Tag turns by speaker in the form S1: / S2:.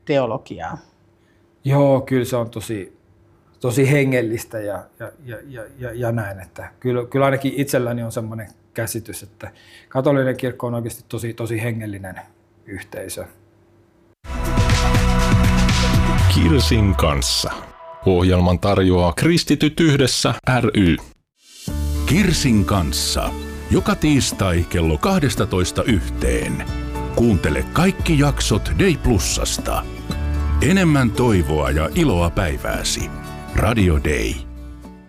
S1: teologiaa?
S2: Joo, kyllä se on tosi hengellistä ja näin. Että kyllä ainakin itselläni on semmoinen käsitys, että katolinen kirkko on oikeasti tosi hengellinen yhteisö.
S3: Kirsin kanssa. Ohjelman tarjoaa Kristityt yhdessä ry.
S4: Kirsin kanssa. Joka tiistai kello 12:00. Kuuntele kaikki jaksot Day Plusasta. Enemmän toivoa ja iloa päivääsi. Radio Day.